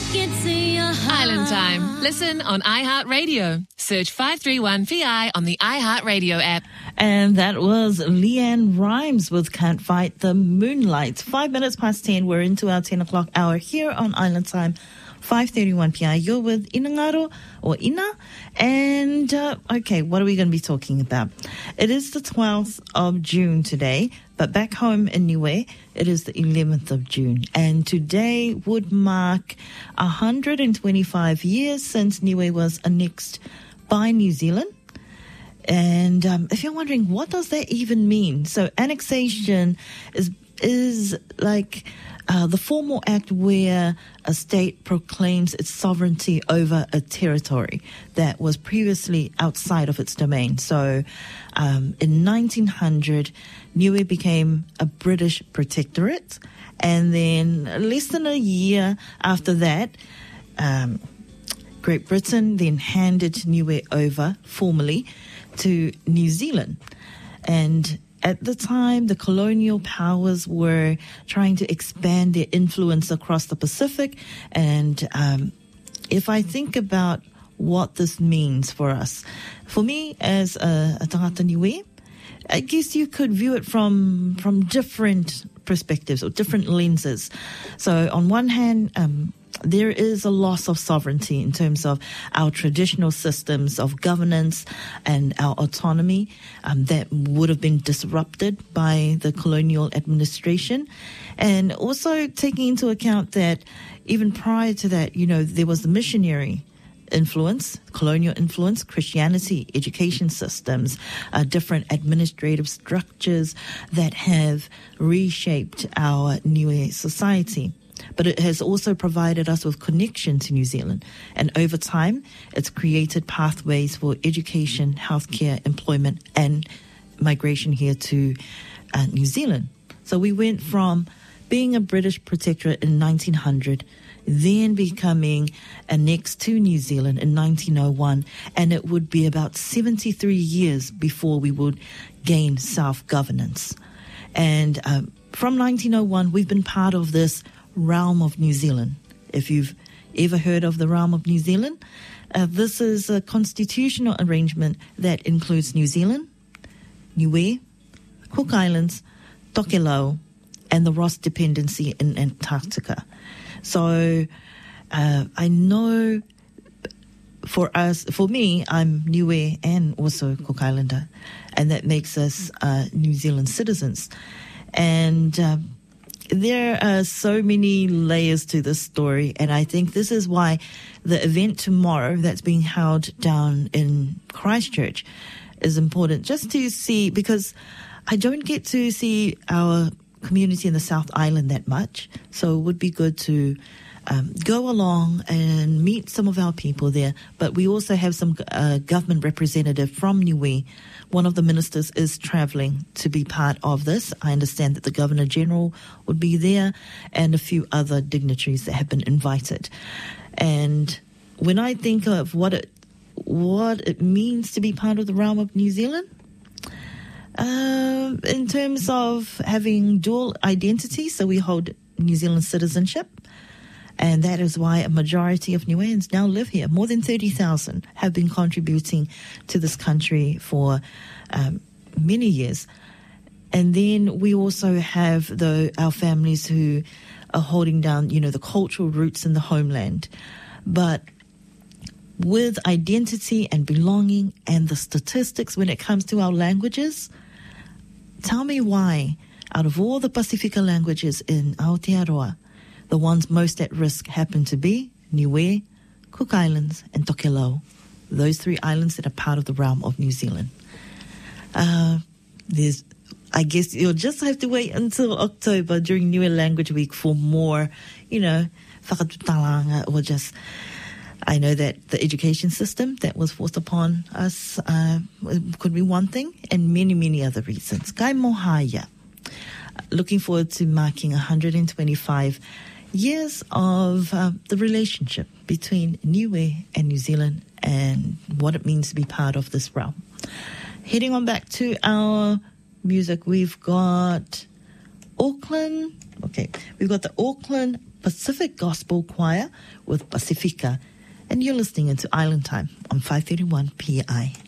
Island Time. Listen on iHeartRadio. Search 531PI on the iHeartRadio app. And that was Leanne Rimes with Can't Fight the Moonlight. 5 minutes past 10. We're into our 10 o'clock hour here on Island Time. 5:31 PI. You're with Inangaro or Ina. And, okay, what are we going to be talking about? It is the 12th of June today, but back home in Niue, it is the 11th of June. And today would mark 125 years since Niue was annexed by New Zealand. And if you're wondering, what does that even mean? So annexation is like the formal act where a state proclaims its sovereignty over a territory that was previously outside of its domain. So in 1900, Niue became a British protectorate. And then less than a year after that, Great Britain then handed Niue over formally to New Zealand. And at the time, the colonial powers were trying to expand their influence across the Pacific. And if I think about what this means for us, for me as a tangata Niue, I guess you could view it from different perspectives or different lenses. So on one hand, there is a loss of sovereignty in terms of our traditional systems of governance and our autonomy that would have been disrupted by the colonial administration. And also taking into account that even prior to that, there was the missionary influence, colonial influence, Christianity, education systems, different administrative structures that have reshaped our Niue society. But it has also provided us with connection to New Zealand. And over time, it's created pathways for education, healthcare, employment, and migration here to New Zealand. So we went from being a British protectorate in 1900, then becoming annexed to New Zealand in 1901, and it would be about 73 years before we would gain self-governance. And from 1901, we've been part of this realm of New Zealand. If you've ever heard of the realm of New Zealand, this is a constitutional arrangement that includes New Zealand, Niue, Cook Islands, Tokelau, and the Ross Dependency in Antarctica. So I know for me, I'm Niue and also Cook Islander, and that makes us New Zealand citizens. And there are so many layers to this story, and I think this is why the event tomorrow that's being held down in Christchurch is important, just to see, because I don't get to see our community in the South Island that much, so it would be good to go along and meet some of our people there. But we also have some government representative from Niue. One of the ministers is travelling to be part of this. I understand that the Governor General would be there and a few other dignitaries that have been invited. And when I think of what it means to be part of the realm of New Zealand, in terms of having dual identity, so we hold New Zealand citizenship, and that is why a majority of Niueans now live here. More than 30,000 have been contributing to this country for many years. And then we also have our families who are holding down, the cultural roots in the homeland. But with identity and belonging and the statistics when it comes to our languages, tell me why, out of all the Pasifika languages in Aotearoa, the ones most at risk happen to be Niue, Cook Islands, and Tokelau, those 3 islands that are part of the realm of New Zealand. I guess you'll just have to wait until October during Niue Language Week for more, whakatutalanga, or just, I know that the education system that was forced upon us could be one thing, and many, many other reasons. Kai mohaya. Looking forward to marking 125 years of the relationship between Niue and New Zealand and what it means to be part of this realm. Heading on back to our music, we've got Auckland. Okay, we've got the Auckland Pacific Gospel Choir with Pacifica. And you're listening into Island Time on 531 PI.